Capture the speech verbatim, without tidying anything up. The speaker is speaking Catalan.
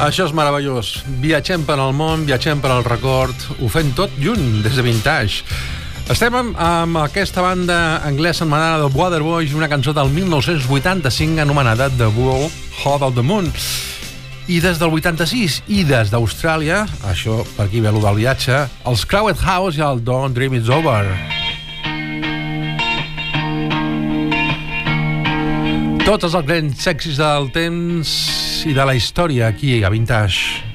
Això és meravellós. Viatgem per al món, viatgem per al record, ho fem tot junt, des de Vintage. Estem amb, amb aquesta banda anglesa anomenada The Waterboys, una cançó del mil nou-cents vuitanta-cinc anomenada The World Hot of the Moon. I des del vuitanta-sis i des d'Austràlia, això per aquí ve lo del viatge, els Crowded House i el Don't Dream It's Over. Tots els grans sexis del temps i de la història aquí a Vintage.